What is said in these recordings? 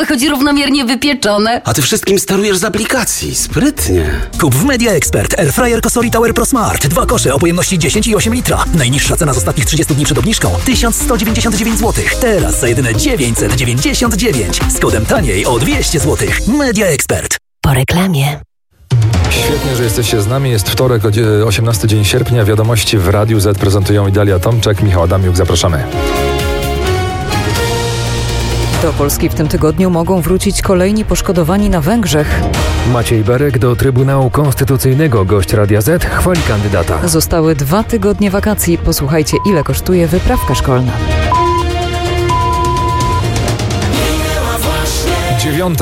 choć równomiernie wypieczone. A ty wszystkim sterujesz z aplikacji. Sprytnie. Kup w Media Expert Airfryer Cosori Tower Pro Smart. 2 kosze o pojemności 10 i 8 litra. Najniższa cena z ostatnich 30 dni przed obniżką 1199 zł. Teraz za jedyne 999. Z kodem taniej o 200 zł. Media Expert. Po reklamie. Świetnie, że jesteście z nami. Jest wtorek, 18 dzień sierpnia. Wiadomości w Radiu Z prezentują Idalia Tomczak, Michał Adamiuk. Zapraszamy. Do Polski w tym tygodniu mogą wrócić kolejni poszkodowani na Węgrzech. Maciej Berek do Trybunału Konstytucyjnego. Gość Radia Z chwali kandydata. Zostały 2 tygodnie wakacji. Posłuchajcie, ile kosztuje wyprawka szkolna. 9.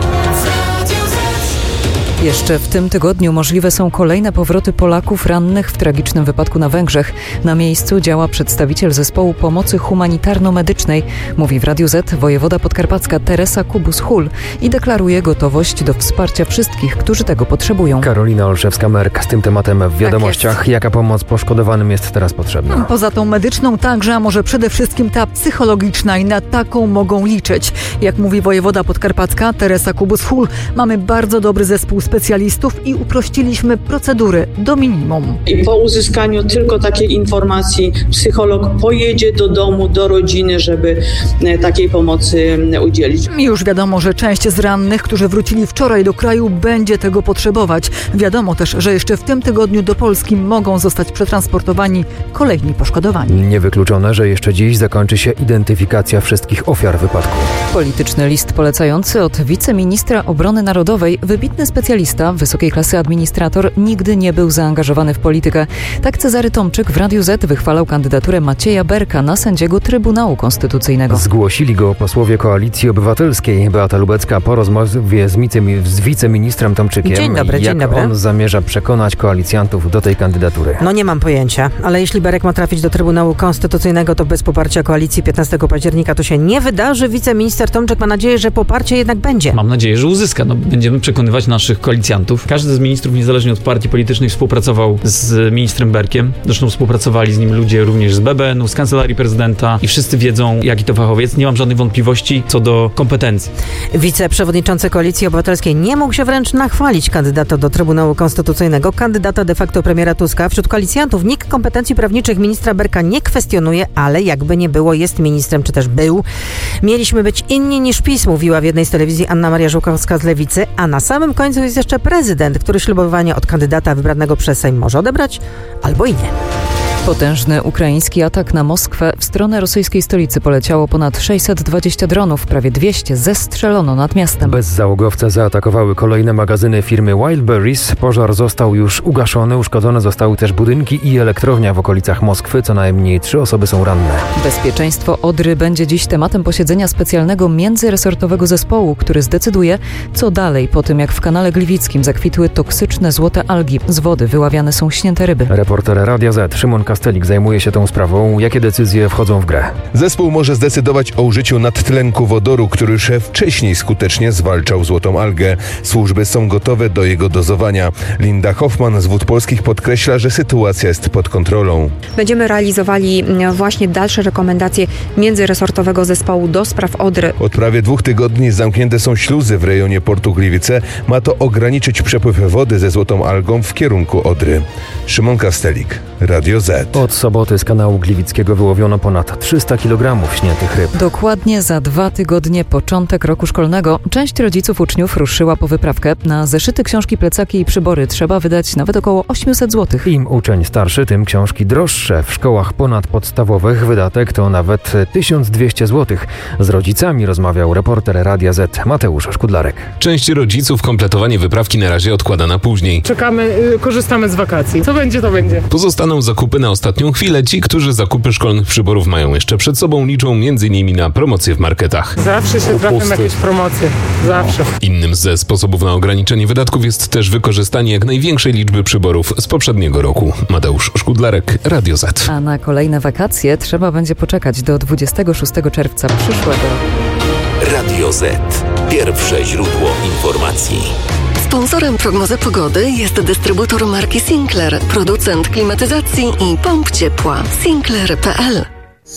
Jeszcze w tym tygodniu możliwe są kolejne powroty Polaków rannych w tragicznym wypadku na Węgrzech. Na miejscu działa przedstawiciel zespołu pomocy humanitarno-medycznej, mówi w Radiu Z wojewoda podkarpacka Teresa Kubus-Hul i deklaruje gotowość do wsparcia wszystkich, którzy tego potrzebują. Karolina Olszewska-Merk z tym tematem w wiadomościach. Tak Jaka pomoc poszkodowanym jest teraz potrzebna? Poza tą medyczną także, a może przede wszystkim ta psychologiczna i na taką mogą liczyć. Jak mówi wojewoda podkarpacka Teresa Kubus-Hul, mamy bardzo dobry zespół specjalistów i uprościliśmy procedury do minimum. I po uzyskaniu tylko takiej informacji psycholog pojedzie do domu, do rodziny, żeby takiej pomocy udzielić. Już wiadomo, że część z rannych, którzy wrócili wczoraj do kraju, będzie tego potrzebować. Wiadomo też, że jeszcze w tym tygodniu do Polski mogą zostać przetransportowani kolejni poszkodowani. Niewykluczone, że jeszcze dziś zakończy się identyfikacja wszystkich ofiar wypadku. Polityczny list polecający od wiceministra obrony narodowej, wybitny specjalista, wysokiej klasy administrator, nigdy nie był zaangażowany w politykę. Tak Cezary Tomczyk w Radiu Z wychwalał kandydaturę Macieja Berka na sędziego Trybunału Konstytucyjnego. Zgłosili go posłowie Koalicji Obywatelskiej. Beata Lubecka po rozmowie z wiceministrem Tomczykiem. Dzień dobry. On zamierza przekonać koalicjantów do tej kandydatury? No nie mam pojęcia, ale jeśli Berek ma trafić do Trybunału Konstytucyjnego, to bez poparcia koalicji 15 października to się nie wydarzy. Wiceminister Tomczyk ma nadzieję, że poparcie jednak będzie. Mam nadzieję, że uzyska. Będziemy przekonywać naszych koalicjantów. Każdy z ministrów, niezależnie od partii politycznej, współpracował z ministrem Berkiem. Zresztą współpracowali z nim ludzie również z BBN-u, z Kancelarii Prezydenta i wszyscy wiedzą, jaki to fachowiec. Nie mam żadnych wątpliwości co do kompetencji. Wiceprzewodniczący Koalicji Obywatelskiej nie mógł się wręcz nachwalić kandydata do Trybunału Konstytucyjnego, kandydata de facto premiera Tuska. Wśród koalicjantów nikt kompetencji prawniczych ministra Berka nie kwestionuje, ale jakby nie było, jest ministrem, czy też był. Mieliśmy być inni niż PiS, mówiła w jednej z telewizji Anna Maria Żukowska z Lewicy, a na samym końcu jest jeszcze prezydent, który ślubowanie od kandydata wybranego przez Sejm może odebrać, albo i nie. Potężny ukraiński atak na Moskwę. W stronę rosyjskiej stolicy poleciało ponad 620 dronów, prawie 200 zestrzelono nad miastem. Bezzałogowce zaatakowały kolejne magazyny firmy Wildberries. Pożar został już ugaszony, uszkodzone zostały też budynki i elektrownia w okolicach Moskwy. Co najmniej 3 osoby są ranne. Bezpieczeństwo Odry będzie dziś tematem posiedzenia specjalnego międzyresortowego zespołu, który zdecyduje, co dalej po tym, jak w kanale Gliwickim zakwitły toksyczne złote algi. Z wody wyławiane są śnięte ryby. Reporter Radia Z Szymon Kastelik zajmuje się tą sprawą. Jakie decyzje wchodzą w grę? Zespół może zdecydować o użyciu nadtlenku wodoru, który już wcześniej skutecznie zwalczał złotą algę. Służby są gotowe do jego dozowania. Linda Hoffman z Wód Polskich podkreśla, że sytuacja jest pod kontrolą. Będziemy realizowali właśnie dalsze rekomendacje międzyresortowego zespołu do spraw Odry. Od prawie 2 tygodni zamknięte są śluzy w rejonie portu Gliwice. Ma to ograniczyć przepływ wody ze złotą algą w kierunku Odry. Szymon Kastelik, Radio Z. Od soboty z kanału Gliwickiego wyłowiono ponad 300 kg śniętych ryb. Dokładnie za 2 tygodnie początek roku szkolnego. Część rodziców uczniów ruszyła po wyprawkę. Na zeszyty, książki, plecaki i przybory trzeba wydać nawet około 800 zł. Im uczeń starszy, tym książki droższe. W szkołach ponadpodstawowych wydatek to nawet 1200 zł. Z rodzicami rozmawiał reporter Radia Z Mateusz Szkudlarek. Część rodziców kompletowanie wyprawki na razie odkłada na później. Czekamy, korzystamy z wakacji. Co będzie, to będzie. Pozostaną zakupy na ostatnią chwilę. Ci, którzy zakupy szkolnych przyborów mają jeszcze przed sobą, liczą m.in. na promocje w marketach. Zawsze się trafią jakieś promocje. Zawsze. Innym ze sposobów na ograniczenie wydatków jest też wykorzystanie jak największej liczby przyborów z poprzedniego roku. Mateusz Szkudlarek, Radio Z. A na kolejne wakacje trzeba będzie poczekać do 26 czerwca przyszłego roku. Radio Z. Pierwsze źródło informacji. Sponsorem prognozy pogody jest dystrybutor marki Sinclair, producent klimatyzacji i pomp ciepła. Sinclair.pl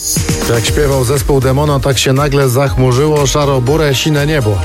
Jak śpiewał zespół Demono, tak się nagle zachmurzyło szaro-burę, sine niebo.